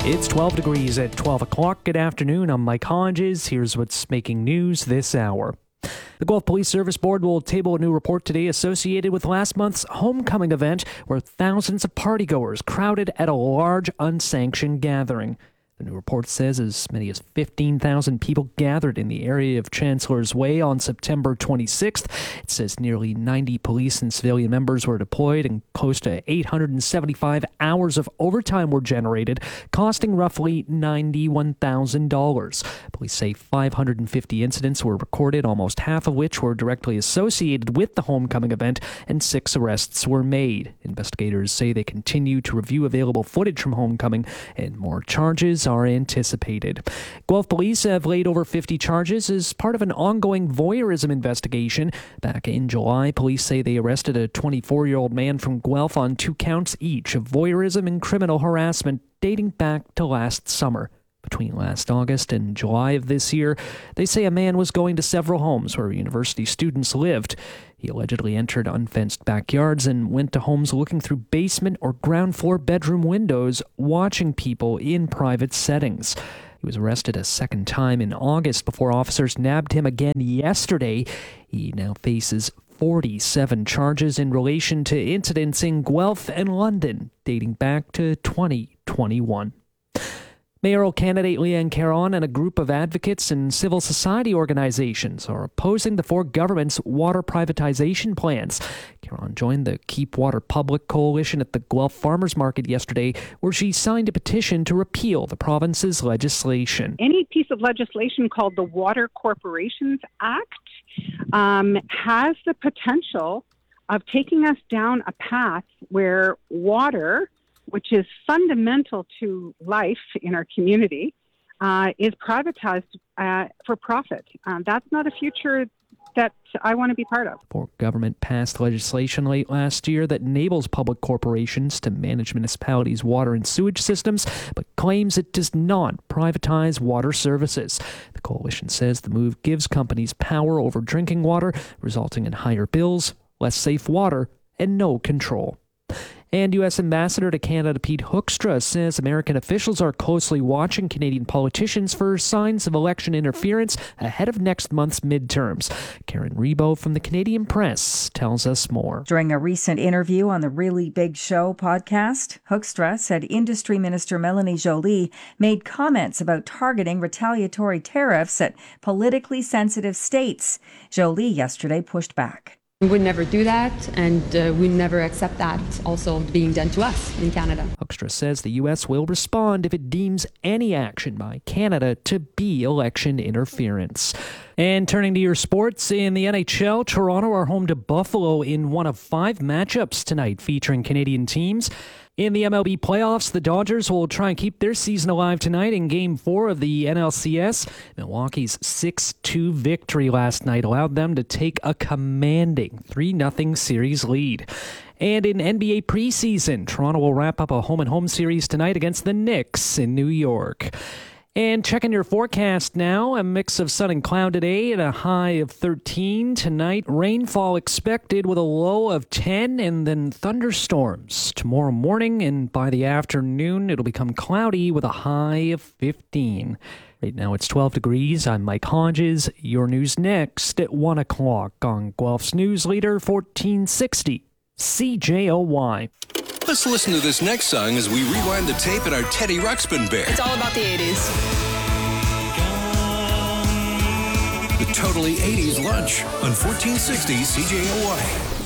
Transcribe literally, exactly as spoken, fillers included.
It's twelve degrees at twelve o'clock. Good afternoon. I'm Mike Hodges. Here's what's making news this hour. The Guelph Police Service Board will table a new report today associated with last month's homecoming event where thousands of partygoers crowded at a large unsanctioned gathering. The new report says as many as fifteen thousand people gathered in the area of Chancellor's Way on September twenty-sixth. It says nearly ninety police and civilian members were deployed and close to eight hundred seventy-five hours of overtime were generated, costing roughly ninety-one thousand dollars. Police say five hundred fifty incidents were recorded, almost half of which were directly associated with the homecoming event, and six arrests were made. Investigators say they continue to review available footage from homecoming, and more charges are anticipated. Guelph police have laid over fifty charges as part of an ongoing voyeurism investigation. Back in July, police say they arrested a twenty-four-year-old man from Guelph on two counts each of voyeurism and criminal harassment dating back to last summer. Between last August and July of this year, they say a man was going to several homes where university students lived. He allegedly entered unfenced backyards and went to homes looking through basement or ground floor bedroom windows, watching people in private settings. He was arrested a second time in August before officers nabbed him again yesterday. He now faces forty-seven charges in relation to incidents in Guelph and London dating back to twenty twenty-one. Mayoral candidate Leanne Caron and a group of advocates and civil society organizations are opposing the Ford government's water privatization plans. Caron joined the Keep Water Public Coalition at the Guelph Farmers Market yesterday, where she signed a petition to repeal the province's legislation. Any piece of legislation called the Water Corporations Act um, has the potential of taking us down a path where water, which is fundamental to life in our community, uh, is privatized uh, for profit. Uh, that's not a future that I want to be part of. The government passed legislation late last year that enables public corporations to manage municipalities' water and sewage systems, but claims it does not privatize water services. The coalition says the move gives companies power over drinking water, resulting in higher bills, less safe water, and no control. And U S Ambassador to Canada Pete Hoekstra says American officials are closely watching Canadian politicians for signs of election interference ahead of next month's midterms. Karen Rebo from the Canadian Press tells us more. During a recent interview on the Really Big Show podcast, Hoekstra said Industry Minister Melanie Joly made comments about targeting retaliatory tariffs at politically sensitive states. Joly yesterday pushed back. We would never do that, and uh, we never accept that also being done to us in Canada. Hoekstra says the U S will respond if it deems any action by Canada to be election interference. And turning to your sports, in the N H L, Toronto are home to Buffalo in one of five matchups tonight featuring Canadian teams. In the M L B playoffs, the Dodgers will try and keep their season alive tonight in Game four of the N L C S. Milwaukee's six two victory last night allowed them to take a commanding three nothing series lead. And in N B A preseason, Toronto will wrap up a home-and-home series tonight against the Knicks in New York. And checking your forecast now, a mix of sun and cloud today and a high of thirteen. Tonight, rainfall expected with a low of ten and then thunderstorms. Tomorrow morning and by the afternoon, it'll become cloudy with a high of fifteen. Right now it's twelve degrees. I'm Mike Hodges. Your news next at one o'clock on Guelph's News Leader fourteen sixty C J O Y. Let's listen to this next song as we rewind the tape at our Teddy Ruxpin Bear. It's all about the eighties. The Totally eighties Lunch on fourteen sixty C J O Y.